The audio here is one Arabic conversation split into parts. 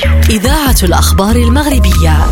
إذاعة الأخبار المغربية.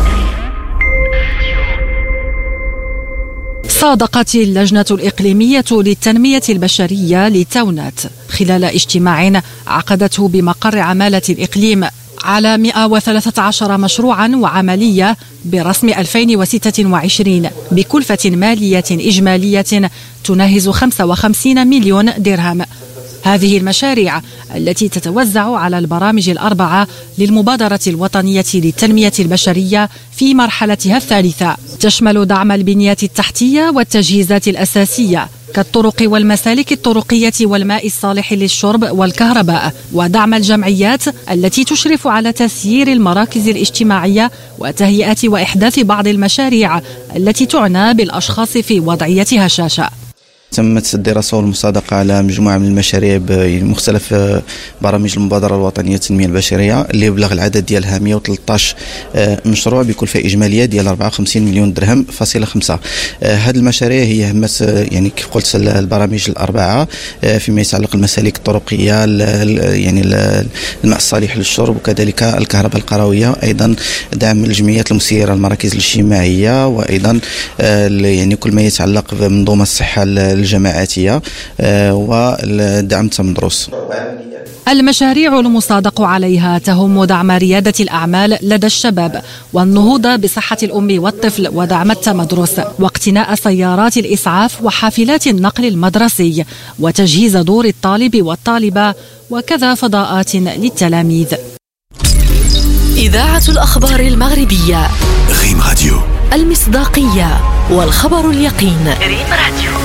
صادقت اللجنة الإقليمية للتنمية البشرية لتونات خلال اجتماع عقدته بمقر عمالة الإقليم على 113 مشروعا وعملية برسم 2026 بكلفة مالية إجمالية تناهز 55 مليون درهم. هذه المشاريع التي تتوزع على البرامج الأربعة للمبادرة الوطنية للتنمية البشرية في مرحلتها الثالثة تشمل دعم البنية التحتية والتجهيزات الأساسية كالطرق والمسالك الطرقية والماء الصالح للشرب والكهرباء، ودعم الجمعيات التي تشرف على تسيير المراكز الاجتماعية وتهيئة وإحداث بعض المشاريع التي تعنى بالأشخاص في وضعية هشاشة. تمت الدراسة والمصادقة على مجموعة من المشاريع بمختلف برامج المبادرة الوطنية للتنمية البشرية اللي يبلغ العدد ديالها 113 مشروع بكلفة إجمالية ديال 54 مليون درهم فاصلة 5. هذه المشاريع هي همت يعني كيف قلت البرامج الأربعة فيما يتعلق المسالك الطرقية يعني الماء الصالح للشرب وكذلك الكهرباء القروية، أيضا دعم الجمعيات المسيرة المراكز الاجتماعية، وأيضا يعني كل ما يتعلق بمنظومة الصحة الجماعاتية ودعم التمدرس. المشاريع المصادق عليها تهم دعم ريادة الأعمال لدى الشباب والنهوض بصحة الأم والطفل ودعم التمدرس واقتناء سيارات الإسعاف وحافلات النقل المدرسي وتجهيز دور الطالب والطالبة وكذا فضاءات للتلاميذ. إذاعة الأخبار المغربية. ريم راديو. المصداقية والخبر اليقين. ريم راديو.